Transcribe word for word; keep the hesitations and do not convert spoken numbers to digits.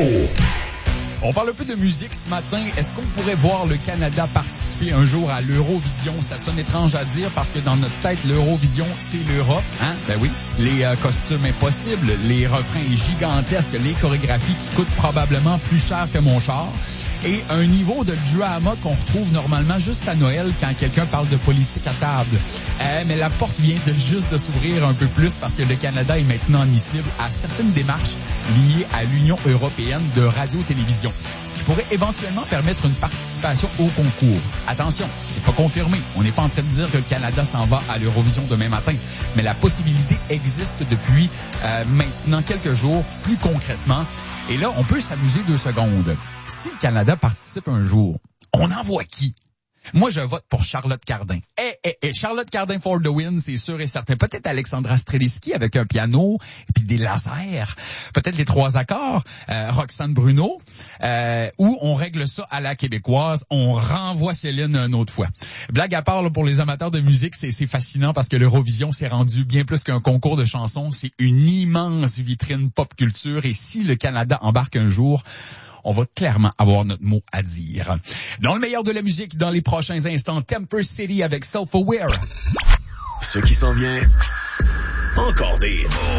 On parle un peu de musique ce matin. Est-ce qu'on pourrait voir le Canada participer un jour à l'Eurovision? Ça sonne étrange à dire parce que dans notre tête, l'Eurovision, c'est l'Europe. Hein? Ben oui. Les euh, costumes impossibles, les refrains gigantesques, les chorégraphies qui coûtent probablement plus cher que mon char. Et un niveau de drama qu'on retrouve normalement juste à Noël quand quelqu'un parle de politique à table. Euh, mais la porte vient de juste de s'ouvrir un peu plus parce que le Canada est maintenant admissible à certaines démarches liées à l'Union européenne de radio-télévision, ce qui pourrait éventuellement permettre une participation au concours. Attention, c'est pas confirmé. On n'est pas en train de dire que le Canada s'en va à l'Eurovision demain matin, mais la possibilité existe depuis euh, maintenant quelques jours, plus concrètement. Et là, on peut s'amuser deux secondes. Si le Canada participe un jour, on envoie qui? Moi, je vote pour Charlotte Cardin. Eh, eh, eh, Charlotte Cardin for the win, c'est sûr et certain. Peut-être Alexandra Streliski avec un piano et puis des lasers. Peut-être les trois accords. Euh, Roxane Bruno. Euh, ou on règle ça à la québécoise. On renvoie Céline une autre fois. Blague à part, là, pour les amateurs de musique, c'est, c'est fascinant parce que l'Eurovision s'est rendu bien plus qu'un concours de chansons. C'est une immense vitrine pop culture. Et si le Canada embarque un jour, on va clairement avoir notre mot à dire. Dans le meilleur de la musique, dans les prochains instants, Temper City avec Self-Aware. Ce qui s'en vient, encore des hits.